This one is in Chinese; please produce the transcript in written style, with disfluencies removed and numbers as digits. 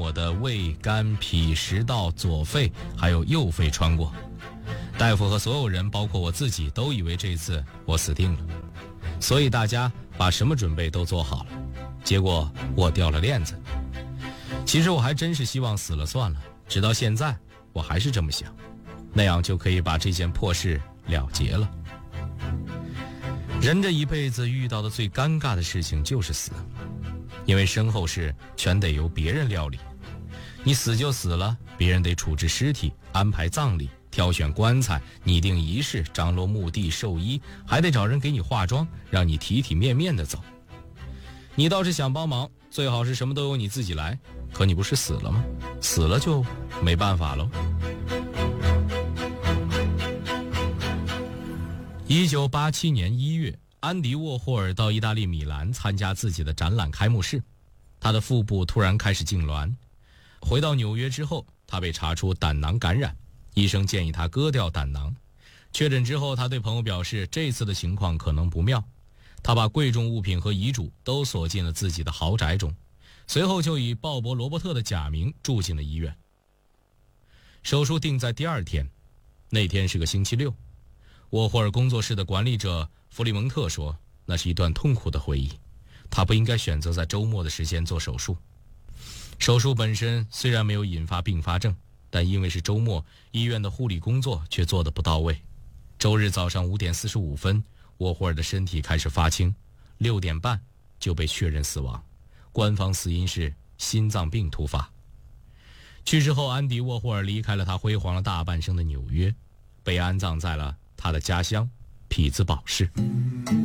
我的胃、肝、脾、食道、左肺还有右肺穿过。大夫和所有人，包括我自己，都以为这次我死定了，所以大家把什么准备都做好了。结果我掉了链子。其实我还真是希望死了算了，直到现在我还是这么想，那样就可以把这件破事了结了。人这一辈子遇到的最尴尬的事情就是死，因为身后事全得由别人料理。你死就死了，别人得处置尸体、安排葬礼、挑选棺材、拟定仪式、张罗墓地、寿衣，还得找人给你化妆，让你体体面面的走。你倒是想帮忙，最好是什么都由你自己来，可你不是死了吗？死了就没办法喽。1987年1月，安迪沃霍尔到意大利米兰参加自己的展览开幕式，他的腹部突然开始痉挛。回到纽约之后，他被查出胆囊感染，医生建议他割掉胆囊。确诊之后，他对朋友表示这次的情况可能不妙，他把贵重物品和遗嘱都锁进了自己的豪宅中，随后就以鲍勃·罗伯特的假名住进了医院。手术定在第2天，那天是个星期六。沃霍尔工作室的管理者弗里蒙特说，那是一段痛苦的回忆，他不应该选择在周末的时间做手术。手术本身虽然没有引发并发症，但因为是周末，医院的护理工作却做得不到位。周日早上5点45分，沃霍尔的身体开始发青，6点半就被确认死亡，官方死因是心脏病突发。去世后，安迪·沃霍尔离开了他辉煌了大半生的纽约，被安葬在了他的家乡匹兹堡市。